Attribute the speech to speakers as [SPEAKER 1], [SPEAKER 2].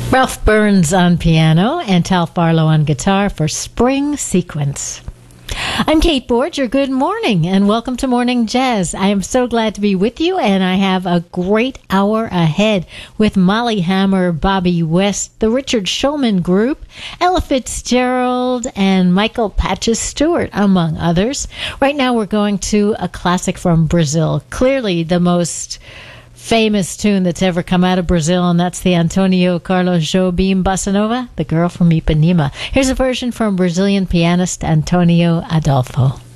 [SPEAKER 1] Ralph Burns on piano and Tal Farlow on guitar for Spring Sequence. I'm Kate Borger. Good morning and welcome to Morning Jazz. I am so glad to be with you, and I have a great hour ahead with Molly Hammer, Bobby West, the Richard Shulman Group, Ella Fitzgerald, and Michael Patches Stewart, among others. Right now we're going to a classic from Brazil, clearly the most famous tune that's ever come out of Brazil, and that's the Antonio Carlos Jobim Bossa Nova, The Girl from Ipanema. Here's a version from Brazilian pianist Antonio Adolfo.